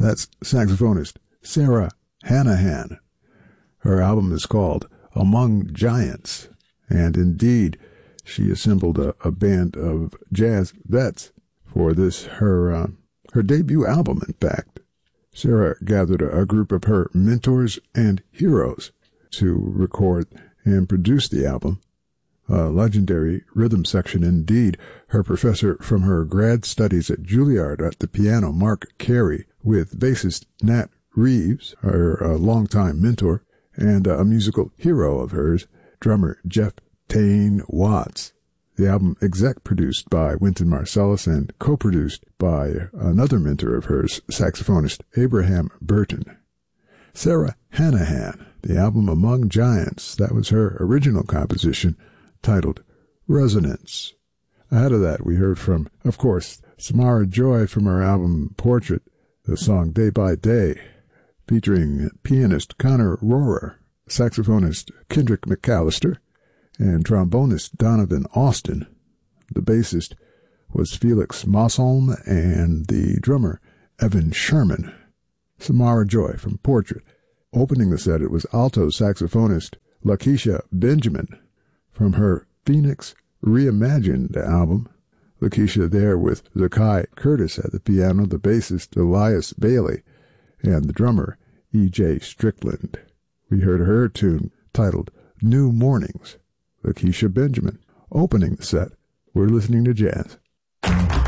That's saxophonist Sarah Hanahan. Her album is called Among Giants, and indeed, she assembled a band of jazz vets for this, her debut album, in fact. Sarah gathered a group of her mentors and heroes to record and produce the album. A legendary rhythm section indeed. Her professor from her grad studies at Juilliard at the piano, Mark Carey, with bassist Nat Reeves, her longtime mentor, and a musical hero of hers, drummer Jeff Tane Watts. The album exec-produced by Wynton Marsalis and co-produced by another mentor of hers, saxophonist Abraham Burton. Sarah Hanahan, the album Among Giants, that was her original composition, titled Resonance. Ahead of that, we heard from, of course, Samara Joy from her album Portrait, the song Day by Day, featuring pianist Connor Rohrer, saxophonist Kendrick McAllister, and trombonist Donovan Austin. The bassist was Felix Mossholm, and the drummer Evan Sherman. Samara Joy from Portrait. Opening the set, it was alto saxophonist Lakeisha Benjamin from her Phoenix Reimagined album. Lakeisha there with Zakai Curtis at the piano, the bassist Elias Bailey, and the drummer E.J. Strickland. We heard her tune titled New Mornings. Lakeisha Benjamin opening the set. We're listening to jazz.